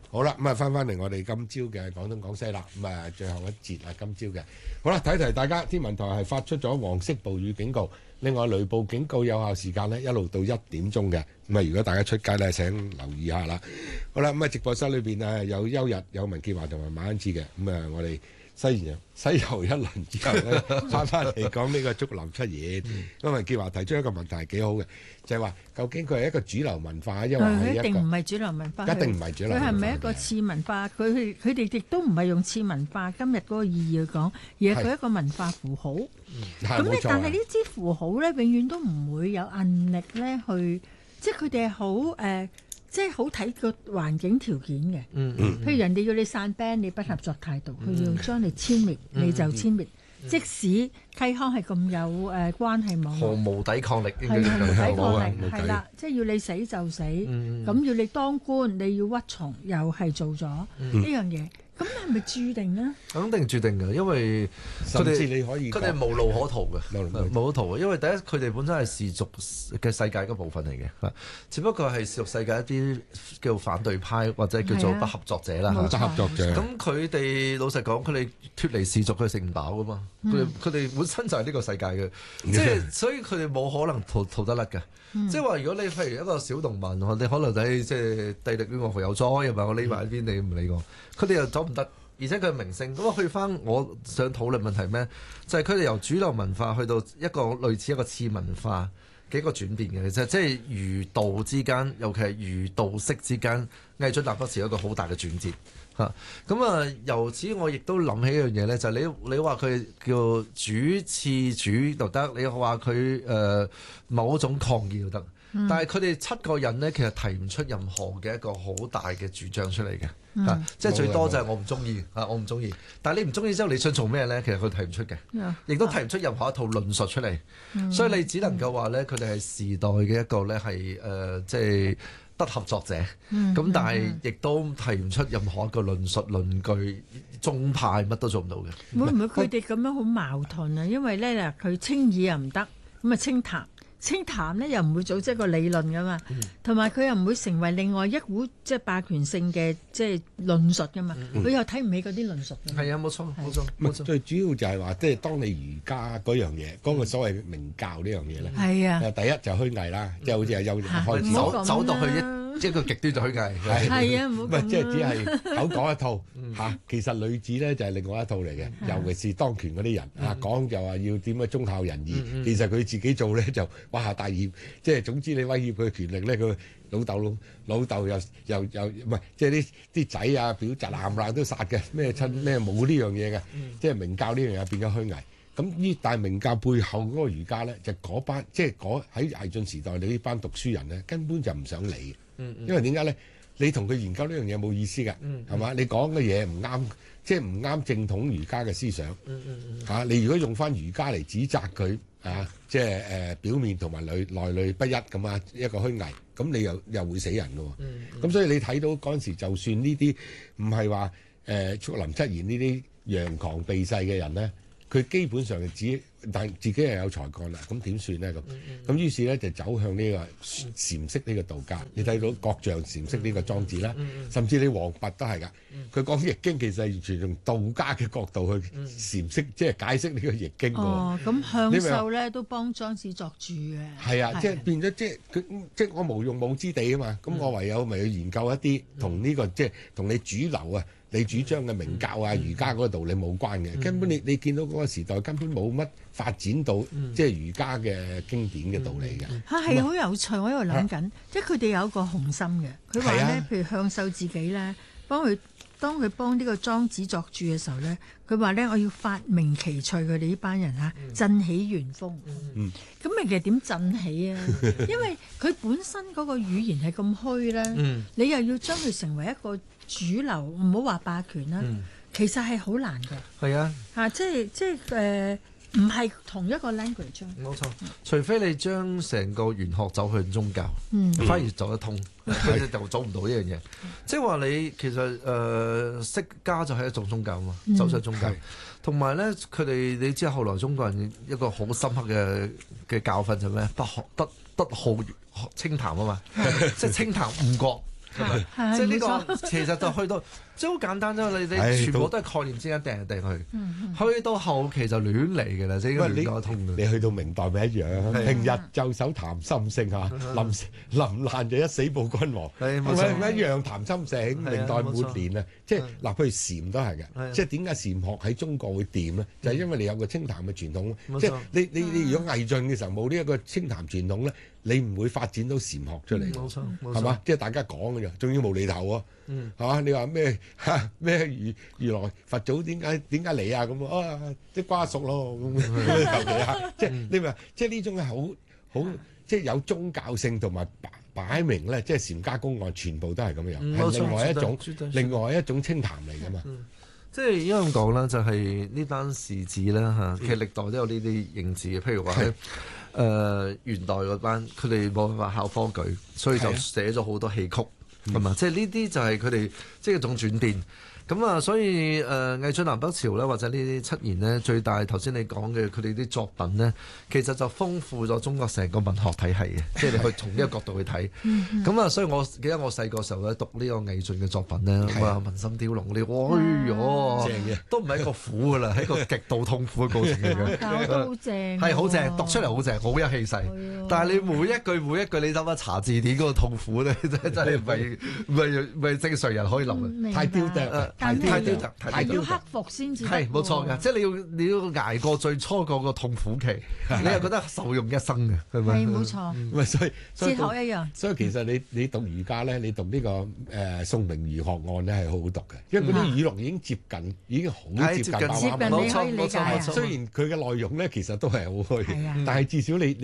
好啦，咁啊翻嚟我哋今朝嘅廣東廣西啦，咁啊最後一節啊今朝嘅，好啦，提大家，天文台係發出咗黃色暴雨警告，另外雷暴警告有效時間呢一路到1點鐘嘅，咁啊如果大家出街呢，請留意下啦。好啦，咁啊直播室裏邊啊有邱日、有文潔華同埋馬恩志嘅，咁啊我哋西遊一輪之後咧，翻嚟講呢個竹林七賢。咁文潔華提出一個問題係幾好嘅，就係話究竟佢係一個主流文化，因為係一定唔係主流文化， 一定唔係主流文化。 佢係咪一個次文化？佢哋亦都唔係用次文化今日嗰個意義去講，而係佢一個文化符號。咁咧，但係呢支符號咧，永遠都唔會有韌力咧去，即係佢哋係好即係好睇個環境條件嘅。譬如人哋要你散 band，你不合作態度，佢要將你殲滅，你就殲滅。即使溪康係咁有關係網絡， 毫無抵抗力， 係毫無抵抗力，係啦，即係要你死就死，咁要你當官，你要屈從，又係做咗呢樣嘢。咁係咪注定呢？ 肯定注定嘅，因為佢哋無路可逃嘅，無可逃嘅。因為第一，佢哋本身係氏族嘅世界一部分嚟嘅，只不過係氏族世界一啲叫反對派或者叫做不合作者啦。 不合作者。 咁佢哋老實講，佢哋脫離氏族，佢食唔飽噶嘛。佢哋本身就係呢個世界嘅，即係所以佢哋冇可能逃得甩嘅。即係話，如果你譬如一個小農民，你可能喺即係地力邊個有災，又唔係我匿埋一邊，你唔理我。佢哋又走唔得，而且佢係明星。咁我去翻我想討論問題咩？就係佢哋由主流文化去到一個類似一個次文化嘅一個轉變嘅，其實即係儒道之間，尤其係儒道式之間，魏晉南北朝一個好大嘅轉折嚇。咁啊，由此我亦都諗起一樣嘢咧，就係你話佢叫主次主就得，你話佢某種抗議就得。但係佢哋7個人呢，其實提唔出任何嘅一個好大嘅主張出嚟嘅，即係最多就係我唔中意，我唔中意。但係你唔中意之後，你想做咩呢？其實佢提唔出嘅，亦都提唔出任何一套論述出嚟。所以你只能夠話呢，佢哋係時代嘅一個呢係即係不合作者。咁但係亦都提唔出任何一個論述論據，宗派乜都做唔到嘅。 會唔會佢哋咁樣好矛盾啊？因為呢嗱，佢清議又唔得，咁啊清談咧又唔會組織一個理論噶嘛，同埋佢又唔會成為另外一股即係霸權性嘅即係論述噶嘛，佢又睇唔起嗰啲論述嘅。 係啊，冇錯。 最主要就係話，即係當你儒家嗰樣嘢，嗰個所謂明教呢樣嘢咧， 係啊， 第一就虛偽啦，即係好似係邱開始走到去一個極端就虛偽。 係啊，唔好咁。 即係只係口講一套嚇，其實裏子咧就係另外一套嚟嘅，尤其是當權嗰啲人講就話要點樣忠孝仁義，其實佢自己做咧就哇下大業，即係總之你威脅佢嘅權力咧，佢老豆又唔係，即係啲仔啊表侄冚唪唥都殺嘅，咩親咩冇呢樣嘢嘅，即係明教呢樣嘢變咗虛偽。咁但係明教背後嗰個儒家咧，就嗰班即係喺魏晉時代你呢班讀書人咧，根本就唔想理，因為點解咧？你同佢研究呢樣嘢冇意思㗎，係嘛？你講嘅嘢唔啱，即係唔啱正統儒家嘅思想。你如果用翻儒家嚟指責佢即係表面同埋內裏不一咁啊，一個虛偽，咁你又會死人㗎喎。咁所以你睇到嗰陣時，就算呢啲唔係話竹林七賢呢啲揚狂避世嘅人咧，佢基本上但自己係有才幹啦，咁點算咧？咁於是咧就走向呢個禪式呢個道家。你睇到郭象禪式呢個莊子啦，甚至你王弼都係㗎。佢講易經其實係完全用道家嘅角度去禪式，即係解釋呢個易經㗎。 哦，咁向秀咧都幫莊子作注嘅。係啊，即係變咗即係我無用武之地啊嘛。咁我唯有咪去研究一啲同呢個即係同你主流啊，你主張嘅明教啊、儒家嗰個道理冇關嘅。根本你見到嗰個時代根本冇乜發展到即係儒家嘅經典嘅道理嘅。 係好有趣，我喺度諗緊，即係佢哋有一個雄心嘅。佢話咧，譬如向秀自己咧，當佢幫呢個莊子作注嘅時候咧，佢話咧，我要發明奇趣，佢哋呢班人振起元風。咁其實點振起啊？因為佢本身嗰個語言係咁虛咧，你又要將佢成為一個主流，唔好話霸權啦，其實係好難嘅。 係啊， 即係唔係同一個 language。 冇錯，除非你將成個玄學走向宗教，反而走得通，佢哋就做唔到呢樣嘢。即係話你其實釋家就係一種宗教嘛，走上宗教。同埋咧，佢哋你知後來中國人一個好深刻嘅教訓就咩？不好清談啊嘛，即係清談誤國。 係咪？即係呢個其實就去到即係好簡單啫，你全部都係概念之間掟嚟掟去，去到後期就亂嚟嘅啦，即係亂溝通嘅。 你去到明代咪一樣，平日就手談心聲嚇，臨難就一死報君王，係咪一樣談心聲？明代末年啊，即係嗱，譬如禪都係嘅，即係點解禪學喺中國會掂咧？就係因為你有個清談嘅傳統，即係你如果魏晉嘅時候冇呢一個清談傳統咧，你唔會發展到禪學出嚟， 冇錯， 係嘛？即係大家講嘅啫，仲要無厘頭啊，係嘛？你話咩如來佛祖點解嚟啊？咁啊，啲瓜熟咯咁求其下，即係你話即係呢種係好即係有宗教性同埋擺明咧，即係禪家公案全部都係咁樣，係另外一種清談嚟㗎嘛。 即係因為咁講啦，就係呢單事子啦嚇，其實歷代都有呢啲認字嘅，譬如話元代嗰班佢哋冇辦法考科舉，所以就寫咗好多戲曲，係嘛？即係呢啲就係佢哋即係一種轉變。咁啊，所以魏晉南北朝咧，或者呢啲七言咧，最大頭先你講嘅佢哋啲作品咧，其實就豐富咗中國成個文學體系嘅，即係你去從呢個角度去睇。咁啊，所以我記得我細個時候咧讀呢個魏晉嘅作品咧，哇，文心雕龍嗰啲，哎喲，都唔係一個苦噶啦，係一個極度痛苦嘅過程嚟嘅。 好正， 係好正，讀出嚟好正，好有氣勢。但係你每一句，你諗下查字典嗰個痛苦咧，真係唔係正常人可以諗嘅， 太雕琢。 但係太要克服先至係冇錯嘅，即係你要捱過最初嗰個痛苦期，你又覺得受用一生嘅，係咪？ 係冇錯。 咪所以哲學一樣。 所以其實你讀儒家咧，你讀呢個宋明儒學案咧係好好讀嘅，因為嗰啲語錄已經接近，已經好接近。 接近你可以理解。 雖然佢嘅內容咧其實都係好虛，但係至少你